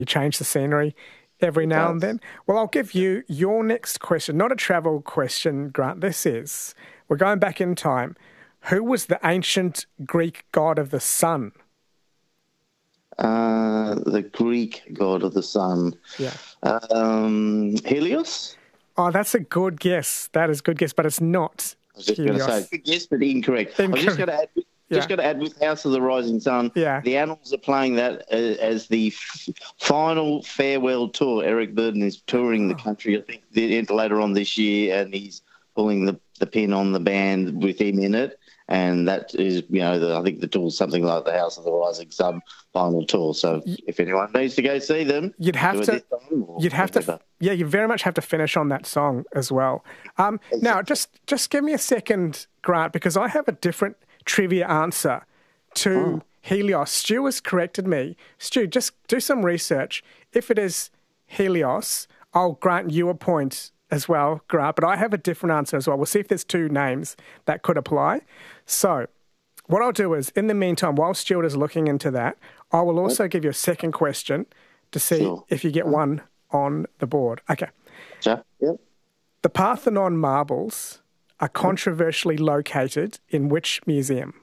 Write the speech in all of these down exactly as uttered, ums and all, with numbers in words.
You change the scenery every It now does. and then. Well, I'll give you your next question, not a travel question, Grant. This is, we're going back in time. Who was the ancient Greek god of the sun? Uh, the Greek god of the sun. Yeah. Um, Helios? Oh, that's a good guess. That is a good guess, but it's not I was just going to Helios. say, good guess, but incorrect. I was just going to add, Yeah. just going to add with House of the Rising Sun. Yeah. The Animals are playing that as, as the f- final farewell tour. Eric Burden is touring the country, I think, the- later on this year, and he's pulling the, the pin on the band with him in it. And that is, you know, the, I think the tour's something like the House of the Rising Sun final tour. So if anyone needs to go see them, You'd have do it to. this time or You'd have whatever. to. Yeah, you very much have to finish on that song as well. Um, now, just just give me a second, Grant, because I have a different trivia answer to Oh. Helios. Stu has corrected me. Stu, just do some research. If it is Helios, I'll grant you a point as well, Grant. But I have a different answer as well. We'll see if there's two names that could apply. So, what I'll do is, in the meantime, while Stuart is looking into that, I will also give you a second question to see Sure. if you get one on the board. Okay. Sure. Yep. The Parthenon marbles are controversially located in which museum?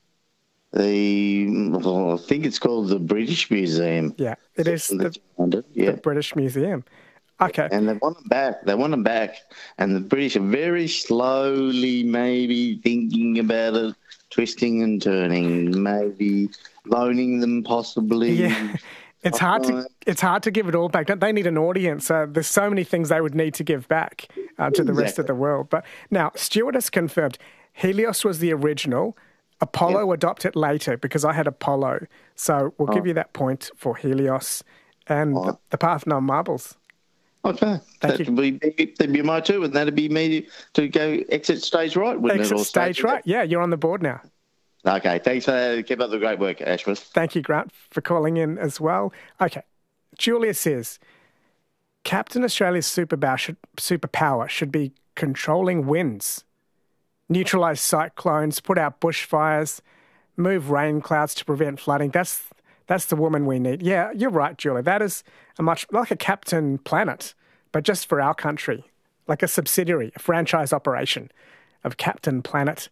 The well, I think it's called the British Museum. Yeah, it is the, London. Yeah. the British Museum. Okay. And they want them back. They want them back. And the British are very slowly maybe thinking about it, twisting and turning, maybe loaning them possibly. Yeah. It's hard to it's hard to give it all back. Don't they need an audience? Uh, there's so many things they would need to give back uh, to the rest of the world. But now, Stuart has confirmed Helios was the original. Apollo Yep. adopted later because I had Apollo. So we'll give you that point for Helios and the, the Parthenon marbles. Okay. Thank That'd you. be, that'd be my two, and that'd be me to go exit stage right. wouldn't it, Exit or stage right. Yeah, you're on the board now. Okay. Thanks for that. Keep up the great work, Ashworth. Thank you, Grant, for calling in as well. Okay. Julia says, Captain Australia's superpower should, superpower should be controlling winds, neutralise cyclones, put out bushfires, move rain clouds to prevent flooding. That's that's the woman we need. Yeah, you're right, Julia. That is a much like a Captain Planet, but just for our country, like a subsidiary, a franchise operation of Captain Planet.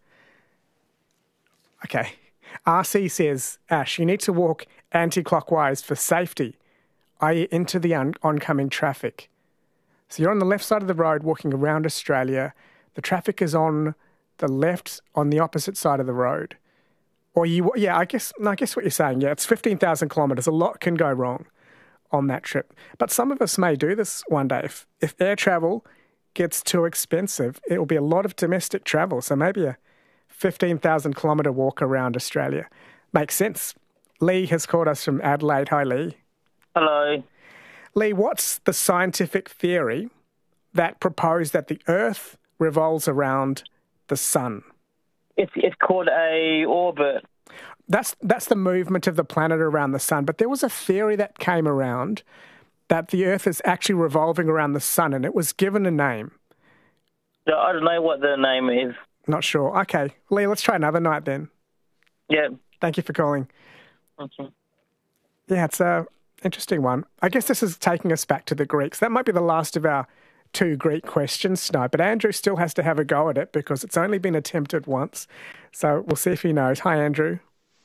Okay. R C says, Ash, you need to walk anti-clockwise for safety, that is into the on- oncoming traffic. So you're on the left side of the road walking around Australia. The traffic is on the left on the opposite side of the road. Or you, yeah, I guess, no, I guess what you're saying, yeah, it's fifteen thousand kilometres. A lot can go wrong on that trip. But some of us may do this one day. If, if air travel gets too expensive, it will be a lot of domestic travel. So maybe a fifteen thousand kilometre walk around Australia makes sense. Lee has called us from Adelaide. Hi, Lee. Hello. Lee, what's the scientific theory that proposed that the Earth revolves around the sun? It's it's called a orbit. That's that's the movement of the planet around the sun. But there was a theory that came around that the Earth is actually revolving around the sun, and it was given a name. So I don't know what the name is. Not sure. Okay, Lee, let's try another night then. Yeah. Thank you for calling. Okay. Yeah, it's a interesting one. I guess this is taking us back to the Greeks. That might be the last of our two Greek questions tonight, but Andrew still has to have a go at it because it's only been attempted once. So we'll see if he knows. Hi, Andrew.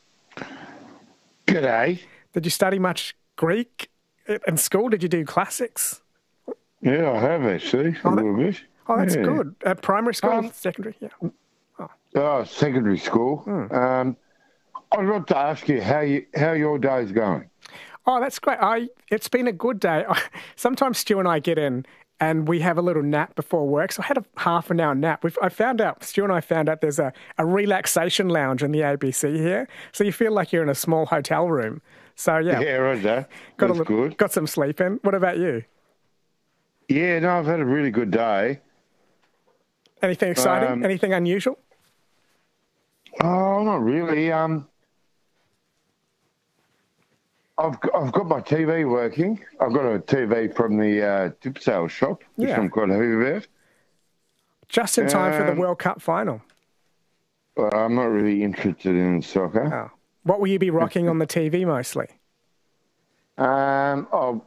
G'day. Did you study much Greek in school? Did you do classics? Yeah, I have actually, a Oh, that- little bit. Oh, that's Yeah. good. At primary school, Um, secondary, yeah. Oh, secondary school. Hmm. Um, I'd like to ask you how you how your day's going. Oh, that's great. I It's been a good day. Sometimes Stu and I get in and we have a little nap before work. So I had a half an hour nap. We've, I found out, Stu and I found out there's a, a relaxation lounge in the A B C here. So you feel like you're in a small hotel room. So yeah, Yeah, right there. got, a That's little, good. got some sleep in. What about you? Yeah, no, I've had a really good day. Anything exciting? Um, Anything unusual? Oh, not really. Um, I've got, I've got my T V working. I've got a T V from the uh, tip sales shop, which Yeah. I'm quite happy about. Just in time for the um, World Cup final. But I'm not really interested in soccer. Oh. What will you be rocking on the T V mostly? Um, oh,